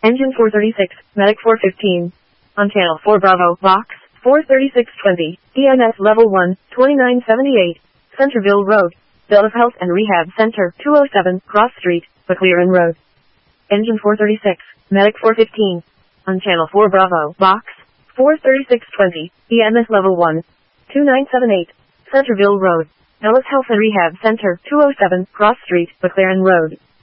Engine 436, Medic 415. On Channel 4 Bravo, Box 43620, EMS Level 1, 2978, Centerville Road, Bill of Health and Rehab Center, 207, Cross Street, McLaren Road. Engine 436, Medic 415. On Channel 4 Bravo, Box 43620, EMS Level 1, 2978, Centerville Road, Ellis Health and Rehab Center, 207, Cross Street, McLaren Road.